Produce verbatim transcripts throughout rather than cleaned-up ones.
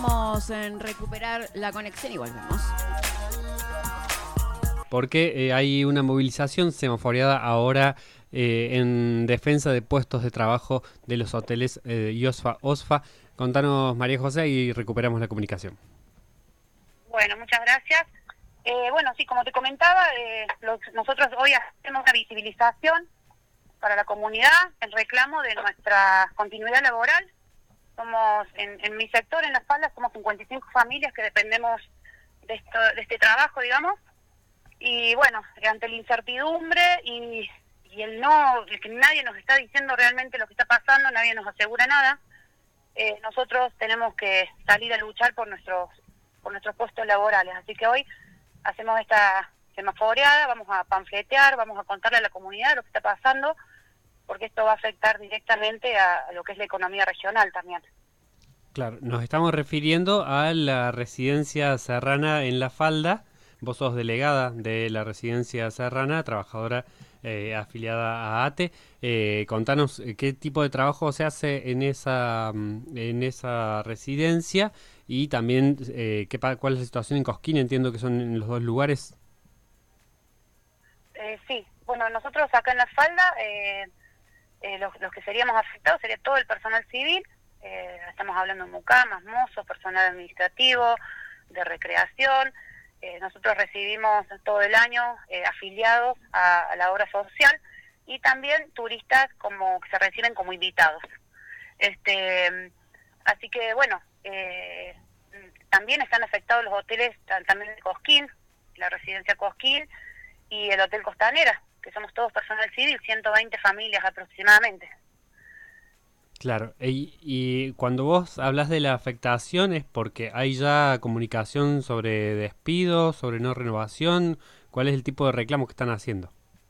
Vamos a recuperar la conexión y volvemos. Porque eh, hay una movilización semaforeada ahora eh, en defensa de puestos de trabajo de los hoteles eh, IOSFA, OSFA. Contanos, María José, y recuperamos la comunicación. Bueno, muchas gracias. Eh, bueno, sí, como te comentaba, eh, los, nosotros hoy hacemos una visibilización para la comunidad en reclamo de nuestra continuidad laboral. Somos, en, en mi sector, en Las Faldas, somos cincuenta y cinco familias que dependemos de, esto, de este trabajo, digamos. Y bueno, ante la incertidumbre y, y el no, el que nadie nos está diciendo realmente lo que está pasando, nadie nos asegura nada, eh, nosotros tenemos que salir a luchar por nuestros por nuestros puestos laborales. Así que hoy hacemos esta semaforeada, vamos a panfletear, vamos a contarle a la comunidad lo que está pasando, porque esto va a afectar directamente a lo que es la economía regional también. Claro, nos estamos refiriendo a la residencia Serrana en La Falda. Vos sos delegada de la residencia Serrana, trabajadora eh, afiliada a ATE. Eh, contanos qué tipo de trabajo se hace en esa en esa residencia y también eh, qué, cuál es la situación en Cosquín. Entiendo que son en los dos lugares. Eh, sí, bueno, nosotros acá en La Falda, eh, eh, los, los que seríamos afectados sería todo el personal civil. Eh, estamos hablando de mucamas, mozos, personal administrativo, de recreación. Eh, nosotros recibimos todo el año eh, afiliados a, a la obra social y también turistas como que se reciben como invitados. Este, así que bueno, eh, también están afectados los hoteles también de Cosquín, la residencia Cosquín y el Hotel Costanera, que somos todos personal civil, ciento veinte familias aproximadamente. Claro, y, y cuando vos hablas de la afectación es porque hay ya comunicación sobre despidos, sobre no renovación. ¿Cuál es el tipo de reclamo que están haciendo?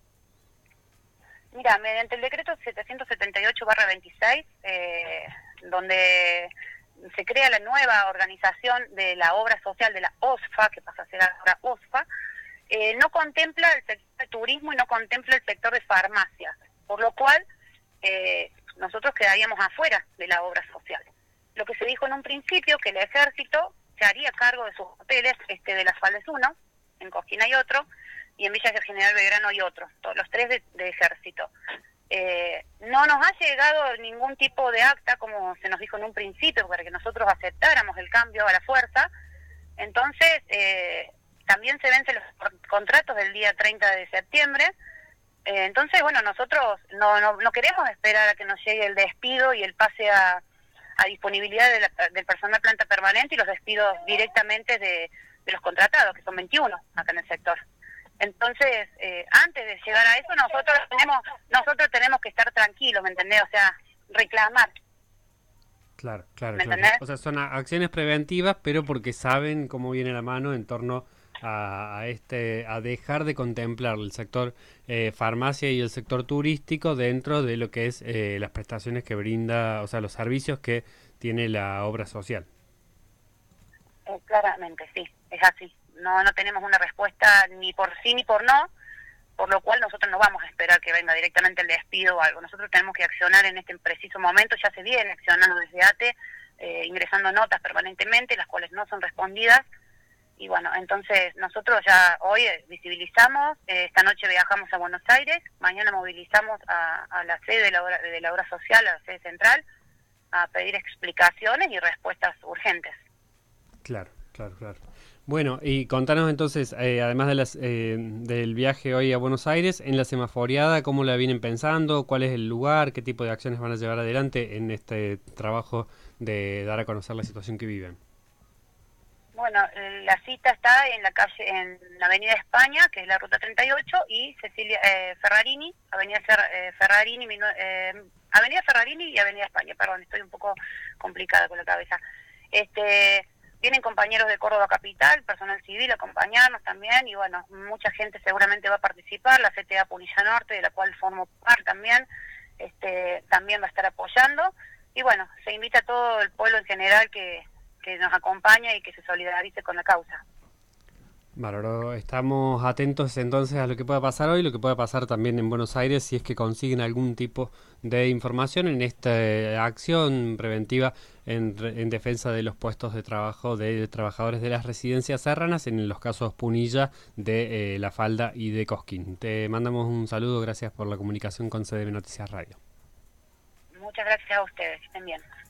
Mira, mediante el decreto setecientos setenta y ocho barra veintiséis, eh, donde se crea la nueva organización de la obra social de la OSFA, que pasa a ser ahora OSFA, eh, no contempla el sector de turismo y no contempla el sector de farmacias, por lo cual eh, nosotros quedaríamos afuera de la obra social. Lo que se dijo en un principio, que el ejército se haría cargo de sus hoteles, este de Las Faldas uno, en Cosquín hay otro, y en Villa General Belgrano hay otro, todos los tres de, de ejército. Eh, no nos ha llegado ningún tipo de acta, como se nos dijo en un principio, para que nosotros aceptáramos el cambio a la fuerza. Entonces, eh, también se vencen los contratos del día treinta de septiembre. Eh, entonces, bueno, nosotros no, no no queremos esperar a que nos llegue el despido y el pase a, a disponibilidad de la, del personal planta permanente y los despidos directamente de, de los contratados, que son veintiuno acá en el sector. Entonces, eh, antes de llegar a eso, nosotros tenemos nosotros tenemos que estar tranquilos, ¿me entendés? O sea, reclamar. Claro, claro, ¿Me claro. entendés? O sea, son acciones preventivas, pero porque saben cómo viene la mano en torno a, a este a dejar de contemplar el sector eh, farmacia y el sector turístico dentro de lo que es eh, las prestaciones que brinda, o sea, los servicios que tiene la obra social. Eh, claramente, sí, es así. No no tenemos una respuesta ni por sí ni por no, por lo cual nosotros no vamos a esperar que venga directamente el despido o algo. Nosotros tenemos que accionar en este preciso momento, ya se viene accionando desde ATE, eh, ingresando notas permanentemente, las cuales no son respondidas. Y bueno, entonces nosotros ya hoy visibilizamos, eh, esta noche viajamos a Buenos Aires, mañana movilizamos a, a la sede de la, obra, de la obra social, a la sede central, a pedir explicaciones y respuestas urgentes. Claro, claro, claro. Bueno, y contanos entonces, eh, además de las, eh, del viaje hoy a Buenos Aires, en la semaforeada, ¿cómo la vienen pensando? ¿Cuál es el lugar? ¿Qué tipo de acciones van a llevar adelante en este trabajo de dar a conocer la situación que viven? Bueno, la cita está en la calle, en la Avenida España, que es la Ruta treinta y ocho, y Cecilia eh, Ferrarini, Avenida Fer, eh, Ferrarini, eh, Avenida Ferrarini y Avenida España, perdón, estoy un poco complicada con la cabeza. Este, vienen compañeros de Córdoba Capital, personal civil, a acompañarnos también, y bueno, mucha gente seguramente va a participar, la C T A Punilla Norte, de la cual formo parte también, este, también va a estar apoyando, y bueno, se invita a todo el pueblo en general que que nos acompaña y que se solidarice con la causa. Bárbaro, estamos atentos entonces a lo que pueda pasar hoy, lo que pueda pasar también en Buenos Aires, si es que consiguen algún tipo de información en esta acción preventiva en, en defensa de los puestos de trabajo de trabajadores de las residencias serranas, en los casos Punilla, de eh, La Falda y de Cosquín. Te mandamos un saludo, gracias por la comunicación con C D B Noticias Radio. Muchas gracias a ustedes, que estén bien.